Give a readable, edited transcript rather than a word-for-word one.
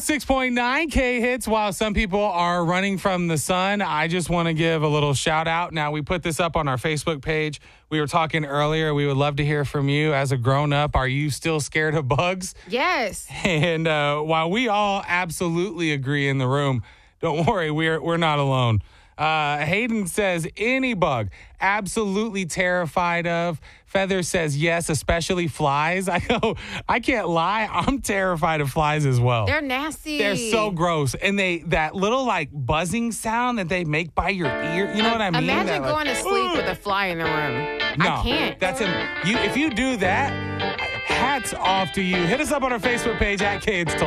106.9 K hits. While some people are running from the sun, I just want to give a little shout out. Now, we put this up on our Facebook page. We were talking earlier. We would love to hear from you as a grown up. Are you still scared of bugs? Yes. And while we all absolutely agree in the room, don't worry, we're not alone. Hayden says any bug, absolutely terrified of. Feather says yes, especially flies. I go, I can't lie, I'm terrified of flies as well. They're nasty. They're so gross. And that little like buzzing sound that they make by your ear, you know what I mean? Imagine that, going to sleep with a fly in the room. No, I can't. That's if you do that, hats off to you. Hit us up on our Facebook page at Kids Talk.